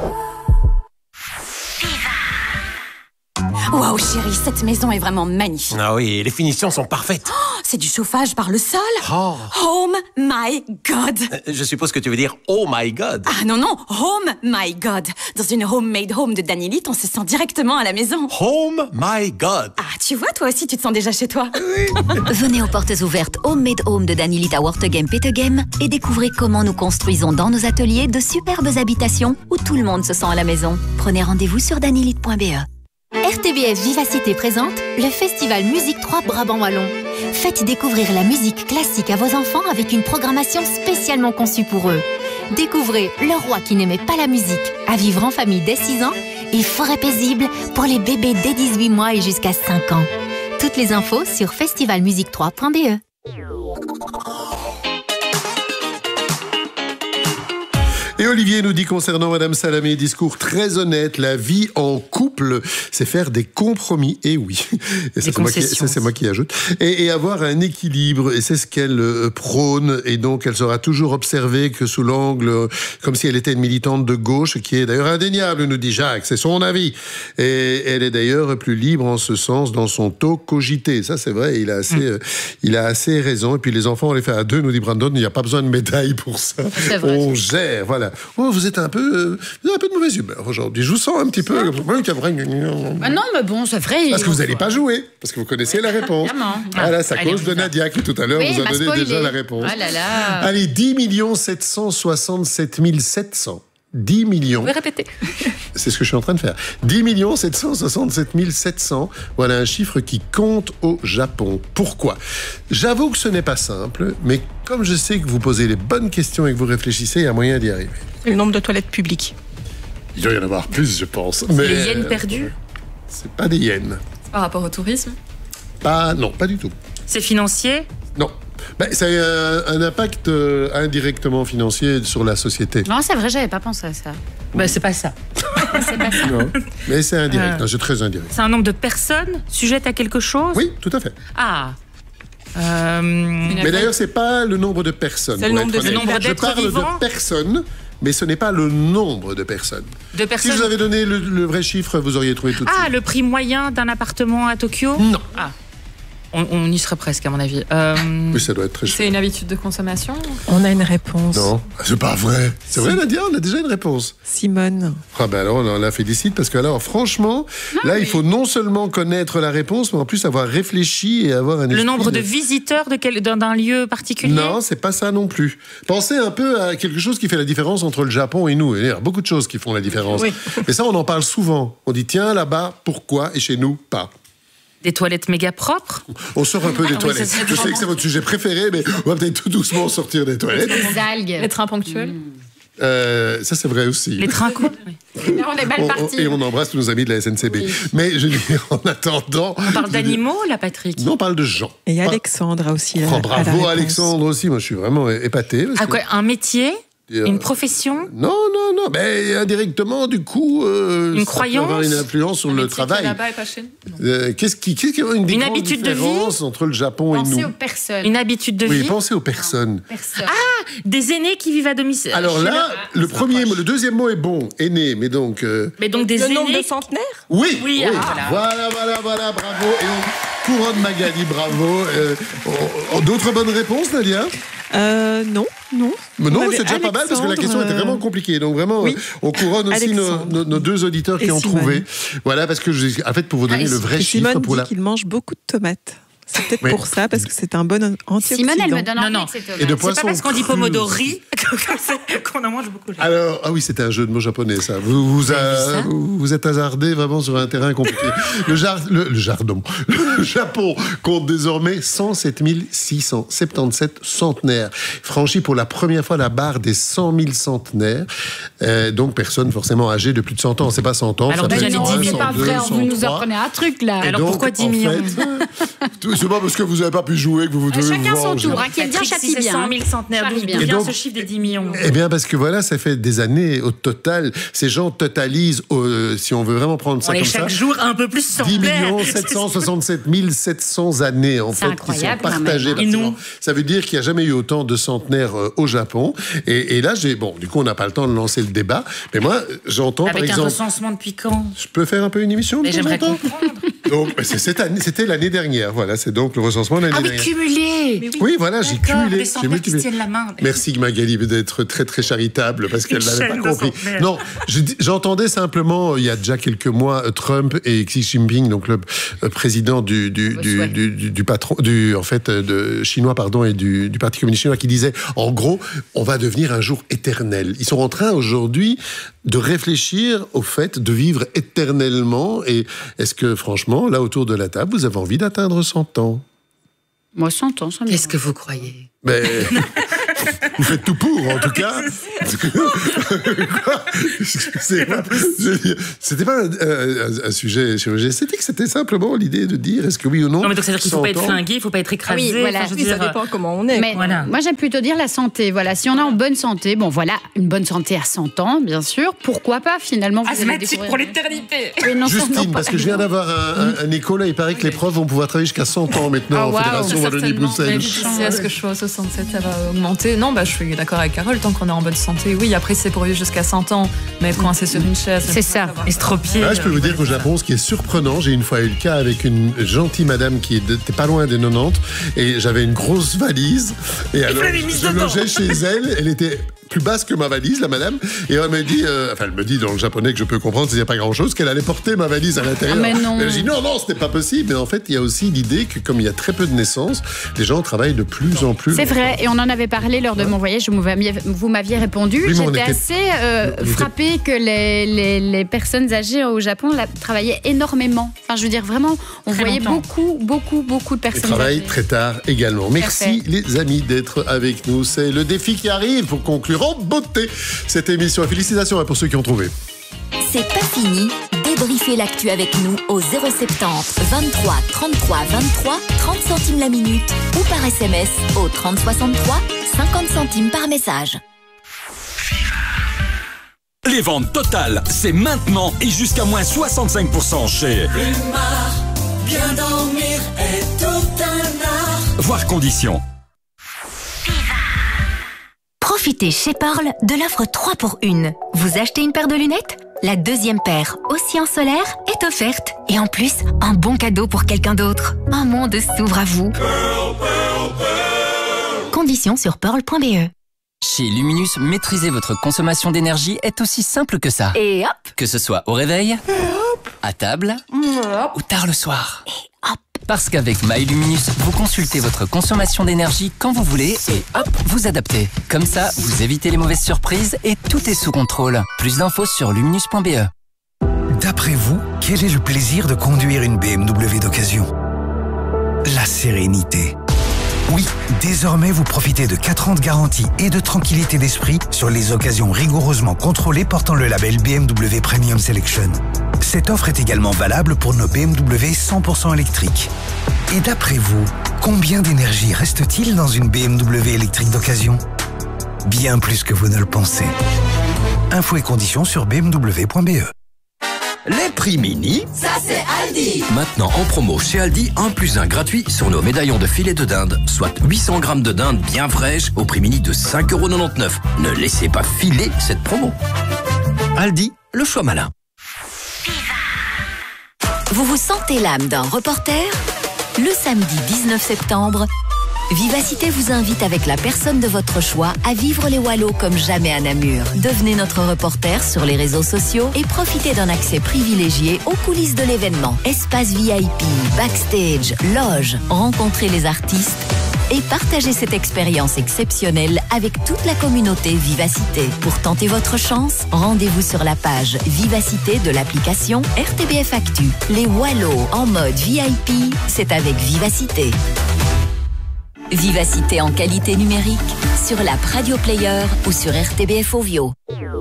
Waouh chérie, cette maison est vraiment magnifique. Ah oui, les finitions sont parfaites. Oh, c'est du chauffage par le sol. Oh my God. Je suppose que tu veux dire oh my God. Ah non, home my God. Dans une homemade home de Danielite, on se sent directement à la maison. Home my God. Ah, tu vois, toi aussi, tu te sens déjà chez toi. Venez aux portes ouvertes Homemade Home de Danielite à Wortegem Petegem et découvrez comment nous construisons dans nos ateliers de superbes habitations où tout le monde se sent à la maison. Prenez rendez-vous sur danielite.be. RTBF Vivacité présente le festival Musique 3 Brabant Wallon. Faites découvrir la musique classique à vos enfants avec une programmation spécialement conçue pour eux. Découvrez Le Roi qui n'aimait pas la musique, à vivre en famille dès 6 ans et Forêt paisible pour les bébés dès 18 mois et jusqu'à 5 ans. Toutes les infos sur festivalmusique3.be. Et Olivier nous dit concernant Madame Salamé, discours très honnête, la vie en couple, c'est faire des compromis, et oui, et ça c'est moi qui ajoute, et avoir un équilibre, et c'est ce qu'elle prône, et donc elle sera toujours observée que sous l'angle, comme si elle était une militante de gauche, qui est d'ailleurs indéniable, nous dit Jacques, c'est son avis, et elle est d'ailleurs plus libre en ce sens dans son taux cogité, ça c'est vrai, il a assez raison, et puis les enfants on les fait à deux, nous dit Brandon, il n'y a pas besoin de médaille pour ça, on gère, voilà. franchement, vous êtes un peu de mauvaise humeur aujourd'hui. Je vous sens un petit peu... non, mais bon, c'est vrai. Parce que vous n'allez pas jouer, parce que vous connaissez la réponse. Voilà, c'est à cause de Nadia qui tout à l'heure vous a donné déjà la réponse. Oh là là. Allez, 10 767 700. 10 millions. Vous pouvez répéter. C'est ce que je suis en train de faire. 10 767 700. Voilà un chiffre qui compte au Japon. Pourquoi ? J'avoue que ce n'est pas simple, mais comme je sais que vous posez les bonnes questions et que vous réfléchissez, il y a moyen d'y arriver. Le nombre de toilettes publiques. Il doit y en avoir plus, je pense. C'est les yens perdus ? C'est pas des yens. C'est par rapport au tourisme ? Non, pas du tout. C'est financier ? Non. Ça a un impact indirectement financier sur la société. Non, c'est vrai, j'avais pas pensé à ça. C'est pas ça. C'est pas ça. Non, mais c'est indirect, c'est très indirect. C'est un nombre de personnes sujettes à quelque chose ? Oui, tout à fait. Ah. Mais d'ailleurs, c'est pas le nombre de personnes. C'est le nombre Je d'êtres parle vivants. de personnes, mais ce n'est pas le nombre de personnes. Si je vous avais donné le vrai chiffre, vous auriez trouvé tout de suite. Le prix moyen d'un appartement à Tokyo ? Non. Ah. On y serait presque, à mon avis. Oui, ça doit être très cher. C'est une habitude de consommation ? On a une réponse. Non, c'est pas vrai. C'est vrai, Nadia, on a déjà une réponse. Simone. Alors, on la félicite parce que, alors, franchement, il faut non seulement connaître la réponse, mais en plus avoir réfléchi et avoir un esprit. Le nombre de visiteurs d'un lieu particulier ? Non, c'est pas ça non plus. Pensez un peu à quelque chose qui fait la différence entre le Japon et nous. Il y a beaucoup de choses qui font la différence. Oui. Et ça, on en parle souvent. On dit, tiens, là-bas, pourquoi ? Et chez nous, pas. Des toilettes méga propres ? On sort un peu des toilettes. Ça, je sais que c'est votre sujet préféré, mais on va peut-être tout doucement sortir des toilettes. Les algues. Les trains ponctuels ? Ça, c'est vrai aussi. Les trains courts ? On est mal partis. Et on embrasse tous nos amis de la SNCB. Oui. Mais je dis, en attendant... On parle d'animaux, là, Patrick ? Non, on parle de gens. Et Alexandre a aussi bravo, Alexandre aussi. Moi, je suis vraiment épaté. Quoi, un métier ? Une profession ? Non. Mais indirectement, du coup, une croyance, avoir une influence sur le travail. Là-bas et pas chez nous. Qu'est-ce qui a une habitude de vie entre le Japon et nous ? Pensez aux personnes. Une habitude de vie. Oui, pensez aux personnes. Des aînés qui vivent à domicile. Alors là, le deuxième mot est bon, aîné, mais donc. Mais donc des aînés. Le nombre de centenaires ? Oui. Voilà, bravo. Et on couronne Magali, bravo. D'autres bonnes réponses, Nadia ? Non. Mais non, c'est déjà pas mal parce que la question était vraiment compliquée. Donc vraiment, on couronne aussi nos deux auditeurs qui ont trouvé. Voilà, parce que en fait, pour vous donner le vrai chiffre, Simone dit qu'il mange beaucoup de tomates. C'est peut-être pour ça, parce que c'est un bon antioxydant. Simone, elle me donne envie non. de ces tomates. Et de C'est pas parce qu'on dit crus. pomodori qu'on en mange beaucoup. Alors, oui, c'était un jeu de mots japonais, ça. Vous êtes hasardé vraiment sur un terrain compliqué. Le Japon compte désormais 107 677 centenaires. Franchit pour la première fois la barre des 100 000 centenaires. Donc, personne forcément âgée de plus de 100 ans. C'est pas 100 ans. Alors, ça déjà, les 10 000, c'est pas vrai, vous nous apprenez un truc, là. Alors, pourquoi 10 millions ? C'est pas parce que vous n'avez pas pu jouer que vous devez Chacun vous son venger. tour, qui est bien châtie bien. 100 000 centenaires, d'où bien. vient donc, ce chiffre des 10 millions ? Eh bien, parce que voilà, ça fait des années au total. Ces gens totalisent, si on veut vraiment prendre ça on comme est ça, chaque jour un peu plus 10 centenaires. 767 700 années, en fait, qui sont partagées. Et nous ? Ça veut dire qu'il n'y a jamais eu autant de centenaires au Japon. Et là, du coup, on n'a pas le temps de lancer le débat. Mais moi, j'entends, par exemple... Avec un recensement depuis quand ? Je peux faire un peu une émission ? Mais j'aimerais comprendre. Donc, c'était l'année dernière. Voilà, c'est donc le recensement de l'année dernière. Cumulé. Oui, voilà, j'ai cumulé. Des centenaires qui se tiennent la main. Merci Magali d'être très très charitable parce qu'elle n'avait pas compris. Non, j'entendais simplement il y a déjà quelques mois Trump et Xi Jinping, donc le président du patron chinois et du Parti communiste chinois, qui disait en gros on va devenir un jour éternel. Ils sont en train aujourd'hui de réfléchir au fait de vivre éternellement. Et est-ce que franchement là autour de la table vous avez envie d'atteindre 100 ans? Moi, 100 ans, ça me... Qu'est-ce que vous croyez? Mais vous faites tout pour, en tout cas. Quoi? C'était pas un sujet chirurgien. C'était que c'était simplement l'idée de dire est-ce que oui ou non. Non, mais donc ça veut dire qu'il ne faut pas être flingué, il ne faut pas être écrasé. Oui, voilà. Ça dépend comment on est. Mais voilà. Moi, j'aime plutôt dire la santé. Voilà, si on est en bonne santé, bon, voilà, une bonne santé à 100 ans, bien sûr. Pourquoi pas, finalement, vous allez asthmatique découvrir... pour l'éternité. Oui, non, Justine, parce que je viens d'avoir un écho là, il paraît que les profs vont pouvoir travailler jusqu'à 100 ans maintenant en Fédération Wallonie-Bruxelles. Est-ce que je suis à 67, ça va augmenter? Non, je suis d'accord avec Carole, tant qu'on est en bonne santé. Oui, après, c'est pour vivre jusqu'à 100 ans, mais être coincé sur une chaise. C'est ça. Estropié. Je peux vous dire qu'au Japon, ce qui est surprenant, j'ai une fois eu le cas avec une gentille madame qui était pas loin des 90, et j'avais une grosse valise, et alors je logeais chez elle, elle était plus basse que ma valise, la madame. Et elle me dit, elle me dit dans le japonais que je peux comprendre, s'il n'y a pas grand-chose, qu'elle allait porter ma valise à l'intérieur. Mais non. Et je dis non, ce n'est pas possible. Mais en fait, il y a aussi l'idée que comme il y a très peu de naissances, les gens travaillent de plus en plus. C'est vrai, et on en avait parlé lors de mon voyage, vous m'aviez répondu. Oui, j'étais assez frappée que les personnes âgées au Japon travaillaient énormément. Enfin, je veux dire, vraiment, on Très voyait longtemps. beaucoup de personnes Ils travaillent âgées. très tard également. Merci les amis d'être avec nous. C'est le défi qui arrive pour conclure en beauté cette émission. Félicitations pour ceux qui ont trouvé. C'est pas fini. Débriefez l'actu avec nous au 070 23 33 23 30 centimes la minute ou par SMS au 30 63 50 centimes par message. Les ventes totales, c'est maintenant et jusqu'à moins 65% chez Plumard, bien dormir est tout un art. Voir conditions. Profitez chez Pearl de l'offre 3 pour 1. Vous achetez une paire de lunettes ? La deuxième paire, aussi en solaire, est offerte. Et en plus, un bon cadeau pour quelqu'un d'autre. Un monde s'ouvre à vous. Conditions sur pearl.be. Chez Luminus, maîtriser votre consommation d'énergie est aussi simple que ça. Et hop! Que ce soit au réveil, à table ou tard le soir. Parce qu'avec MyLuminus, vous consultez votre consommation d'énergie quand vous voulez et hop, vous adaptez. Comme ça, vous évitez les mauvaises surprises et tout est sous contrôle. Plus d'infos sur luminus.be. D'après vous, quel est le plaisir de conduire une BMW d'occasion ? La sérénité. Oui, désormais vous profitez de 4 ans de garantie et de tranquillité d'esprit sur les occasions rigoureusement contrôlées portant le label BMW Premium Selection. Cette offre est également valable pour nos BMW 100% électriques. Et d'après vous, combien d'énergie reste-t-il dans une BMW électrique d'occasion ? Bien plus que vous ne le pensez. Infos et conditions sur bmw.be. Les prix mini, Ça c'est Aldi. maintenant en promo chez Aldi, 1 + 1 gratuit sur nos médaillons de filet de dinde, soit 800 grammes de dinde bien fraîche au prix mini de 5,99 €. Ne laissez pas filer cette promo. Aldi, le choix malin. Vous vous sentez l'âme d'un reporter ? Le samedi 19 septembre, Vivacité vous invite avec la personne de votre choix à vivre les Wallos comme jamais à Namur. Devenez notre reporter sur les réseaux sociaux et profitez d'un accès privilégié aux coulisses de l'événement. Espace VIP, backstage, loge, rencontrez les artistes et partagez cette expérience exceptionnelle avec toute la communauté Vivacité. Pour tenter votre chance, rendez-vous sur la page Vivacité de l'application RTBF Actu. Les Wallos en mode VIP, c'est avec Vivacité. Vivacité en qualité numérique sur l'app Radio Player ou sur RTBF Ovio.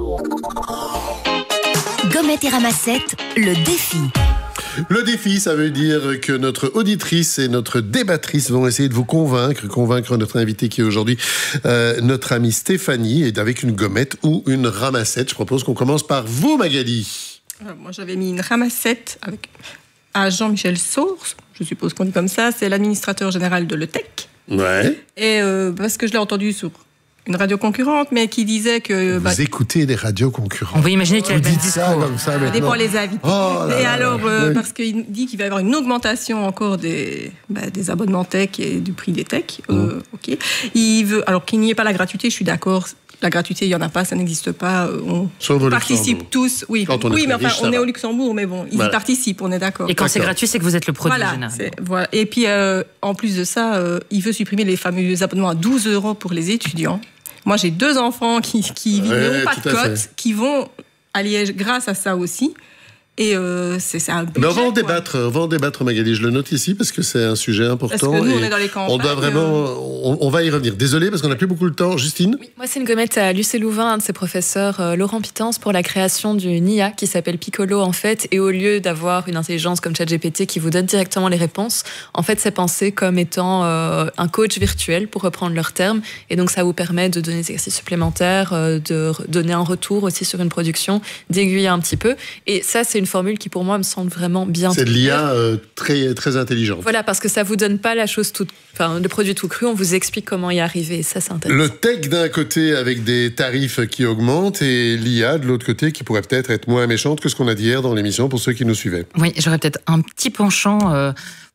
Gommette et ramassette, le défi. Le défi, ça veut dire que notre auditrice et notre débattrice vont essayer de vous convaincre notre invité qui est aujourd'hui notre amie Stéphanie, et avec une gommette ou une ramassette. Je propose qu'on commence par vous, Magali. Moi, j'avais mis une ramassette à Jean-Michel Source, je suppose qu'on dit comme ça, c'est l'administrateur général de l'ETEC. Ouais. Et parce que je l'ai entendu sur une radio concurrente, mais qui disait que... Vous écoutez des radios concurrentes. On va imaginer qu'il y a dit ça comme ça Ça maintenant. dépend les avis. Oh là et là, alors, oui. parce qu'il dit qu'il va y avoir une augmentation encore des abonnements tech et du prix des tech. Ok. Il veut, alors qu'il n'y ait pas la gratuité, je suis d'accord. La gratuité, il n'y en a pas, ça n'existe pas. On Sauf au participe Luxembourg. tous. Oui, Quand on est oui, mais très riche, enfin, on ça est va. au Luxembourg, mais bon, ils Voilà. y participent, on est d'accord. Et quand c'est gratuit, c'est que vous êtes le produit Voilà, général. voilà. Et puis, en plus de ça, il veut supprimer les fameux abonnements à 12 € pour les étudiants. Moi, j'ai 2 enfants qui n'ont pas de tout à cote, fait. qui vont à Liège grâce à ça aussi. Et c'est un budget. Mais on va quoi. en débattre, Magali. Je le note ici parce que c'est un sujet important. Parce que nous, on et est dans les campagnes. on doit vraiment, on va y revenir. Désolé parce qu'on n'a plus beaucoup de temps. Justine. Moi, c'est une gommette à Lucé Louvain, un de ses professeurs, Laurent Pitance, pour la création d'une IA qui s'appelle Piccolo, en fait. Et au lieu d'avoir une intelligence comme ChatGPT qui vous donne directement les réponses, en fait, c'est pensé comme étant un coach virtuel, pour reprendre leurs termes. Et donc, ça vous permet de donner des exercices supplémentaires, de donner un retour aussi sur une production, d'aiguiller un petit peu. Et ça, c'est une formule qui, pour moi, me semble vraiment bien. C'est de l'IA très, très intelligente. Voilà, parce que ça vous donne pas la chose le produit tout cru, on vous explique comment y arriver. Et ça, c'est intéressant. Le tech d'un côté avec des tarifs qui augmentent et l'IA de l'autre côté qui pourrait peut-être être moins méchante que ce qu'on a dit hier dans l'émission pour ceux qui nous suivaient. Oui, j'aurais peut-être un petit penchant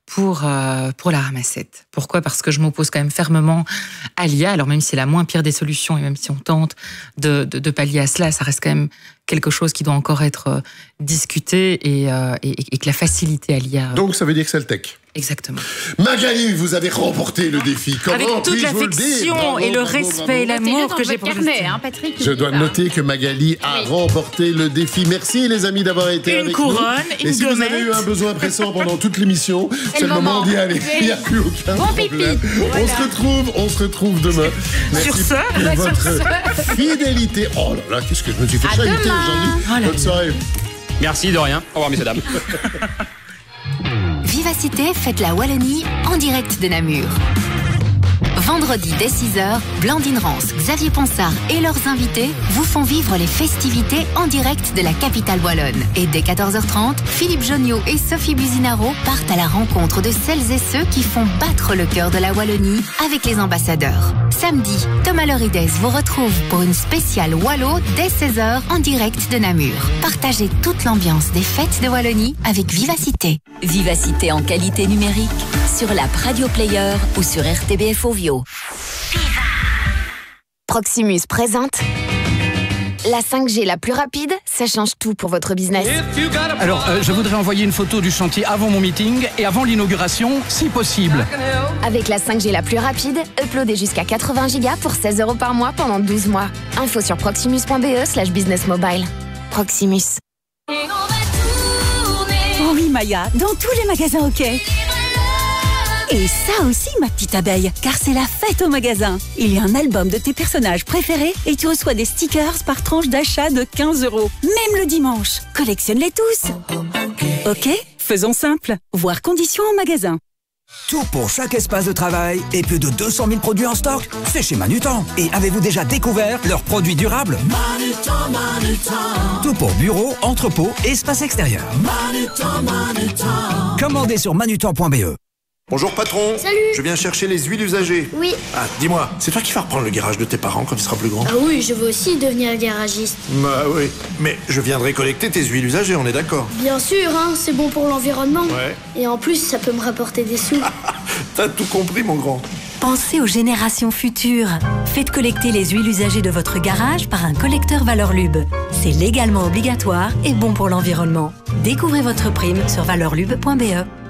pour la ramassette. Pourquoi ? Parce que je m'oppose quand même fermement à l'IA. Alors même si c'est la moins pire des solutions et même si on tente de pallier à cela, ça reste quand même quelque chose qui doit encore être discuté et que la facilité à l'IA... Donc ça veut dire que c'est le tech. Exactement. Magali, vous avez remporté le défi. Comment avec toute l'affection et le respect et l'amour que j'ai pour carnet, hein, Patrick. Je dois noter que Magali a remporté le défi. Merci les amis d'avoir été avec nous. Une couronne, une et si gommette. vous avez eu un besoin pressant pendant toute l'émission, c'est le moment d'y aller. Il n'y a plus aucun problème. Voilà. On se retrouve demain. Merci Sur ce, pour votre fidélité. Oh là là, qu'est-ce que je me suis fait chahuter aujourd'hui. Bonne soirée. Merci, de rien. Au revoir, messieurs, dames. Vivacité fête la Wallonie en direct de Namur. Vendredi dès 6h, Blandine Rance, Xavier Ponsard et leurs invités vous font vivre les festivités en direct de la capitale wallonne. Et dès 14h30, Philippe Jonniot et Sophie Buzinaro partent à la rencontre de celles et ceux qui font battre le cœur de la Wallonie avec les ambassadeurs. Samedi, Thomas Lorides vous retrouve pour une spéciale Wallo dès 16h en direct de Namur. Partagez toute l'ambiance des fêtes de Wallonie avec Vivacité. Vivacité en qualité numérique sur l'app Radio Player ou sur RTBF Ovio. Proximus présente la 5G la plus rapide, ça change tout pour votre business. Alors, je voudrais envoyer une photo du chantier avant mon meeting et avant l'inauguration, si possible. Avec la 5G la plus rapide, uploadez jusqu'à 80 Go pour 16 € par mois pendant 12 mois. Info sur proximus.be/business mobile. Proximus. Oh oui, Maya, dans tous les magasins OK. Et ça aussi, ma petite abeille, car c'est la fête au magasin. Il y a un album de tes personnages préférés et tu reçois des stickers par tranche d'achat de 15 €. Même le dimanche. Collectionne-les tous. OK, faisons simple. Voir conditions en magasin. Tout pour chaque espace de travail et plus de 200 000 produits en stock, c'est chez Manutan. Et avez-vous déjà découvert leurs produits durables ? Manutan. Tout pour bureau, entrepôt et espace extérieur. Manutan. Commandez sur manutan.be. Bonjour patron. Salut. Je viens chercher les huiles usagées. Oui. Ah, dis-moi, c'est toi qui vas reprendre le garage de tes parents quand il sera plus grand? Ah oui, je veux aussi devenir garagiste. Bah oui, mais je viendrai collecter tes huiles usagées, on est d'accord? Bien sûr, hein, c'est bon pour l'environnement. Ouais. Et en plus, ça peut me rapporter des sous. T'as tout compris, mon grand. Pensez aux générations futures. Faites collecter les huiles usagées de votre garage par un collecteur Valorlub. C'est légalement obligatoire et bon pour l'environnement. Découvrez votre prime sur valorlub.be.